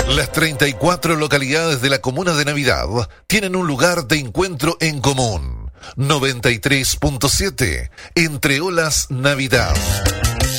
Las 34 localidades de la comuna de Navidad tienen un lugar de encuentro en común. 93.7 Entre Olas Navidad.